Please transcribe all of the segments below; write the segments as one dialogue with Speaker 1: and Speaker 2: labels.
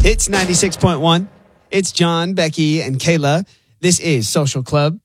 Speaker 1: It's 96.1. It's John, Becky, and Kayla. This is Social Club.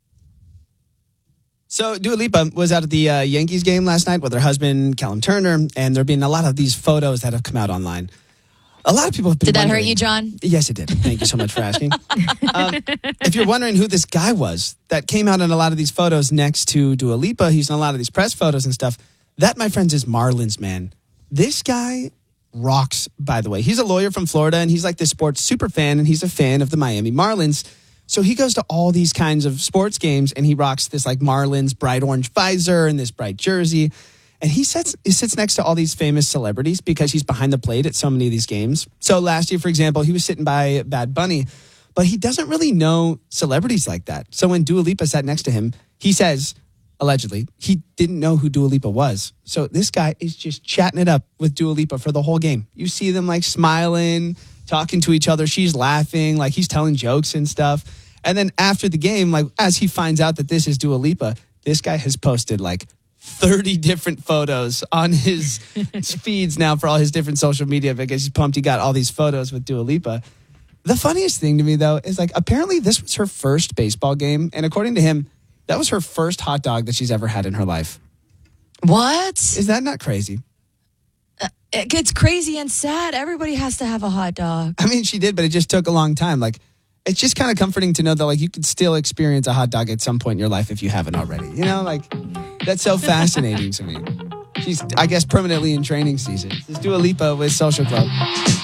Speaker 1: So Dua Lipa was out at the Yankees game last night with her husband, Callum Turner, and there have been a lot of these photos that have come out online. A lot of people have been
Speaker 2: Did that
Speaker 1: wondering,
Speaker 2: hurt you, John?
Speaker 1: Yes, it did. Thank you so much for asking. If you're wondering who this guy was that came out in a lot of these photos next to Dua Lipa, he's in a lot of these press photos and stuff, that, my friends, is Marlins Man. This guy rocks, by the way. He's a lawyer from Florida, and he's like this sports super fan, and he's a fan of the Miami Marlins. So he goes to all these kinds of sports games, and he rocks this like Marlins bright orange visor and this bright jersey. And he sits next to all these famous celebrities because he's behind the plate at so many of these games. So last year, for example, he was sitting by Bad Bunny, but he doesn't really know celebrities like that. So when Dua Lipa sat next to him, he says, allegedly, he didn't know who Dua Lipa was. So this guy is just chatting it up with Dua Lipa for the whole game. You see them like smiling, talking to each other. She's laughing, like he's telling jokes and stuff. And then after the game, like as he finds out that this is Dua Lipa, this guy has posted like 30 different photos on his feeds now for all his different social media because he's pumped he got all these photos with Dua Lipa. The funniest thing to me, though, is like apparently this was her first baseball game. And according to him, that was her first hot dog that she's ever had in her life.
Speaker 2: What?
Speaker 1: Is that not crazy?
Speaker 2: It's crazy and sad. Everybody has to have a hot dog.
Speaker 1: I mean, she did, but it just took a long time. Like, it's just kind of comforting to know that like you could still experience a hot dog at some point in your life if you haven't already. You know, like that's so fascinating to me. She's, I guess, permanently in training season. This is Dua Lipa with Social Club.